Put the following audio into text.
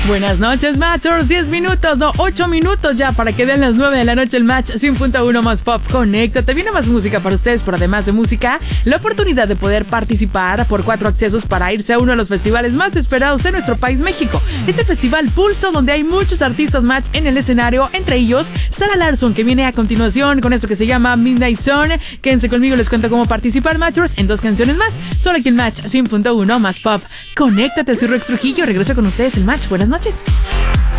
Buenas noches, Matchers. 10 minutos, no, 8 minutos ya para que den las 9 de la noche el Match 100.1 más Pop. Conéctate, viene más música para ustedes, pero además de música, la oportunidad de poder participar por 4 accesos para irse a uno de los festivales más esperados en nuestro país, México. Es el Festival Pulso, donde hay muchos artistas Match en el escenario, entre ellos Zara Larsson, que viene a continuación con esto que se llama Midnight Sun. Quédense conmigo, les cuento cómo participar, Matchers, en 2 canciones más, solo aquí en Match 100.1 más Pop. Conéctate, soy Rex Trujillo, regreso con ustedes el Match. Buenas noches.